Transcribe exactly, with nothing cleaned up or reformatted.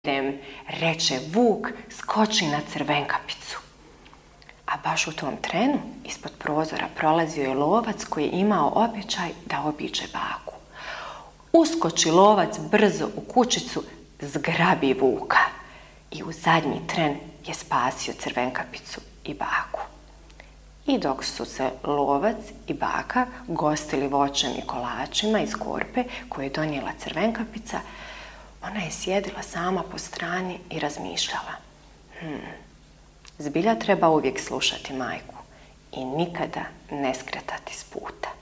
idem, reče Vuk, skoči na Crvenkapicu. A baš u tom trenu ispod prozora prolazio je lovac koji je imao običaj da obiđe baku. Uskoči lovac brzo u kućicu, zgrabi Vuka i u zadnji tren je spasio Crvenkapicu i baku. I dok su se lovac i baka gostili voćem i kolačima iz korpe koju je donijela Crvenkapica, ona je sjedila sama po strani i razmišljala. Hmm, zbilja treba uvijek slušati majku i nikada ne skretati s puta.